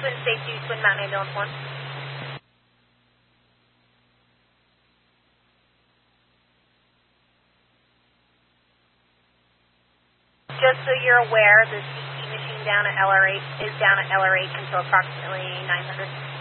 Twin Safety, Twin Mountain Ambulance 1. Just so you're aware, the CT machine down at LR8 is down at LR8 until approximately 900.